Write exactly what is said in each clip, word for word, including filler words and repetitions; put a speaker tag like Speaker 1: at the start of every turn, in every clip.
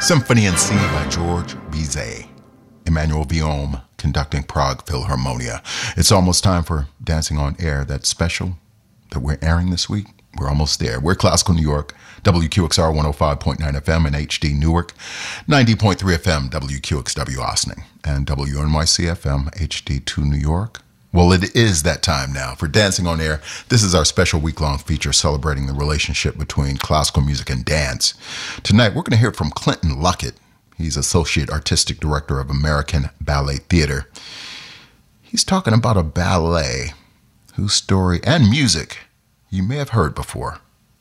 Speaker 1: Symphony in C by George Bizet. Emmanuel Villaume conducting Prague Philharmonia. It's almost time for Dancing on Air, that special that we're airing this week. We're almost there. We're Classical New York, W Q X R one oh five point nine F M and H D Newark, ninety point three F M, W Q X W Ossining, and W N Y C F M, H D two New York. Well, it is that time now for Dancing on Air. This is our special week-long feature celebrating the relationship between classical music and dance. Tonight, we're going to hear from Clinton Luckett. He's Associate Artistic Director of American Ballet Theater. He's talking about a ballet whose story and music you may have heard before.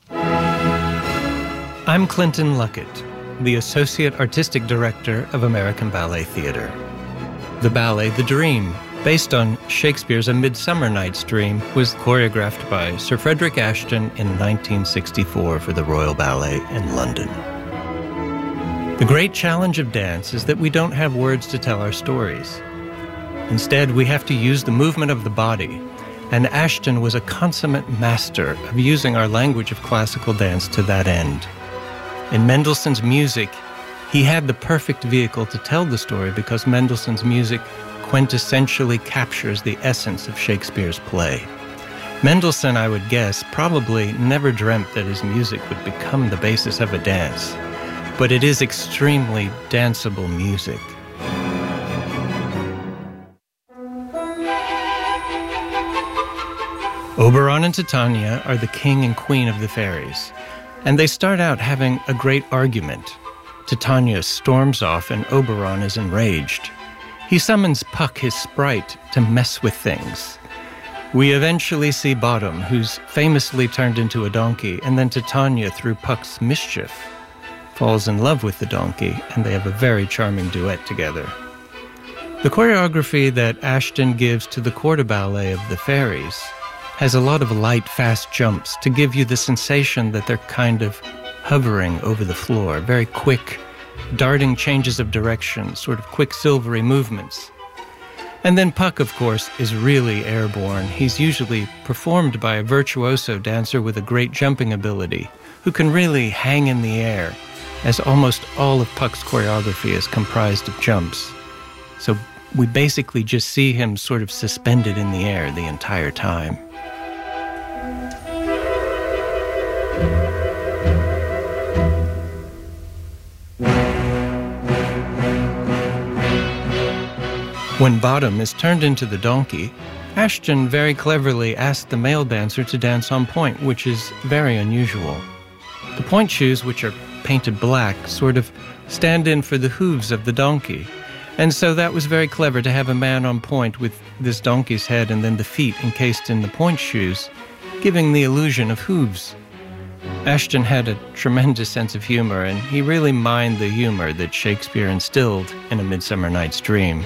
Speaker 2: I'm Clinton Luckett, the Associate Artistic Director of American Ballet Theater. The ballet The Dream, based on Shakespeare's A Midsummer Night's Dream, was choreographed by Sir Frederick Ashton in nineteen sixty-four for the Royal Ballet in London. The great challenge of dance is that we don't have words to tell our stories. Instead, we have to use the movement of the body, and Ashton was a consummate master of using our language of classical dance to that end. In Mendelssohn's music, he had the perfect vehicle to tell the story because Mendelssohn's music quintessentially captures the essence of Shakespeare's play. Mendelssohn, I would guess, probably never dreamt that his music would become the basis of a dance, but it is extremely danceable music. Oberon and Titania are the king and queen of the fairies, and they start out having a great argument. Titania storms off and Oberon is enraged. He summons Puck, his sprite, to mess with things. We eventually see Bottom, who's famously turned into a donkey, and then Titania, through Puck's mischief, falls in love with the donkey, and they have a very charming duet together. The choreography that Ashton gives to the quarter ballet of the fairies has a lot of light, fast jumps to give you the sensation that they're kind of hovering over the floor, very quick, darting changes of direction, sort of quick silvery movements. And then Puck, of course, is really airborne. He's usually performed by a virtuoso dancer with a great jumping ability, who can really hang in the air, as almost all of Puck's choreography is comprised of jumps. So we basically just see him sort of suspended in the air the entire time. When Bottom is turned into the donkey, Ashton very cleverly asked the male dancer to dance on point, which is very unusual. The point shoes, which are painted black, sort of stand in for the hooves of the donkey. And so that was very clever to have a man on point with this donkey's head and then the feet encased in the point shoes, giving the illusion of hooves. Ashton had a tremendous sense of humor, and he really mined the humor that Shakespeare instilled in A Midsummer Night's Dream.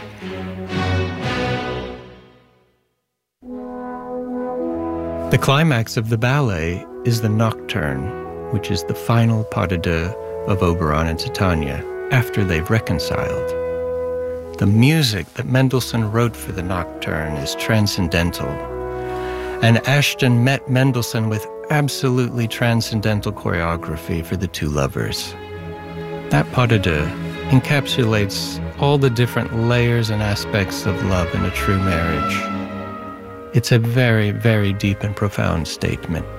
Speaker 2: The climax of the ballet is the Nocturne, which is the final pas de deux of Oberon and Titania after they've reconciled. The music that Mendelssohn wrote for the Nocturne is transcendental, and Ashton met Mendelssohn with absolutely transcendental choreography for the two lovers. That pas de deux encapsulates all the different layers and aspects of love in a true marriage. It's a very, very deep and profound statement.